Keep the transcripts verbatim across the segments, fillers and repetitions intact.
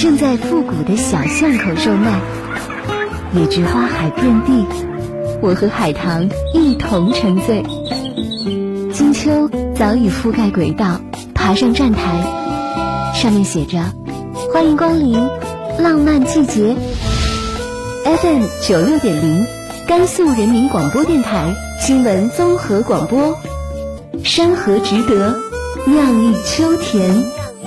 正在复古的小巷口售卖。野菊花海遍地，我和海棠一同沉醉。金秋早已覆盖轨道，爬上站台，上面写着欢迎光临浪漫季节。 F M 九六点零，甘肃人民广播电台新闻综合广播。山河值得，酿一秋田。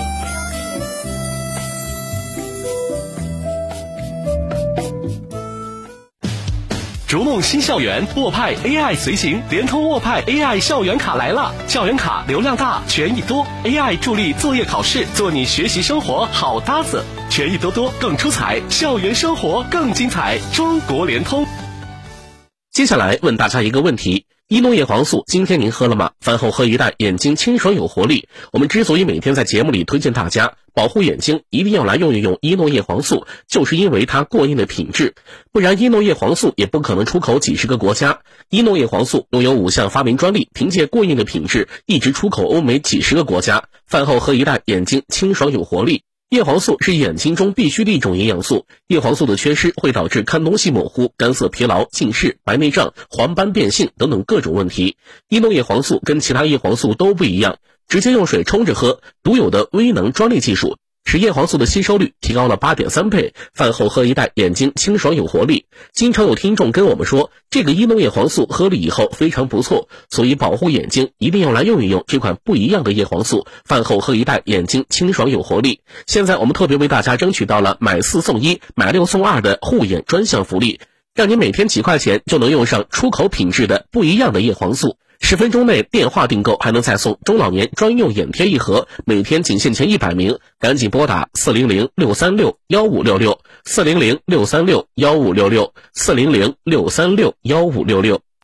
逐梦新校园，沃派 A I 随行，联通沃派 A I 校园卡来了！校园卡流量大，权益多 ，A I 助力作业考试，做你学习生活好搭子。权益多多更出彩，校园生活更精彩。中国联通。 接下来问大家一个问题：伊诺叶黄素今天您喝了吗？饭后喝一袋，眼睛清爽有活力。我们之所以每天在节目里推荐大家保护眼睛，一定要来用一用伊诺叶黄素，就是因为它过硬的品质，不然伊诺叶黄素也不可能出口几十个国家。伊诺叶黄素拥有五项发明专利，凭借过硬的品质一直出口欧美几十个国家。饭后喝一袋，眼睛清爽有活力。叶黄素是眼睛中必须的一种营养素，叶黄素的缺失会导致看东西模糊、干涩疲劳、近视、白内障、黄斑变性等等各种问题。伊诺叶黄素跟其他叶黄素都不一样，直接用水冲着喝，独有的微能专利技术使叶黄素的吸收率提高了 八点三 倍，饭后喝一袋，眼睛清爽有活力。经常有听众跟我们说，这个伊诺叶黄素喝了以后非常不错，所以保护眼睛一定要来用一用这款不一样的叶黄素，饭后喝一袋，眼睛清爽有活力。现在我们特别为大家争取到了买四送一、买六送二的护眼专项福利，让你每天几块钱就能用上出口品质的不一样的叶黄素。十分钟内电话订购还能再送中老年专用眼贴一盒，每天仅限前一百名，赶紧拨打四零零六三六一五六六 四零零六三六一五六六 四零零六三六一五六六。